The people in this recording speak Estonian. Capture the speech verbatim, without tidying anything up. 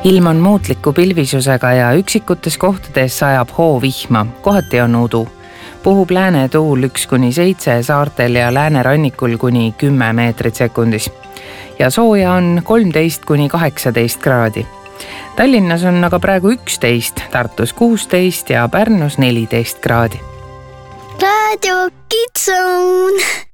ilm on muutliku pilvisusega ja üksikutes kohtades sajab hoovihma, kohati on udu. Puhub lääne tuul üks kuni seitse saartel ja läänerannikul kuni kümme meetrit sekundis. Ja sooja on kolmteist kuni kaheksateist kraadi. Tallinnas on aga praegu üksteist, Tartus kuusteist ja Pärnus neliteist kraadi. Radio Kids Zone.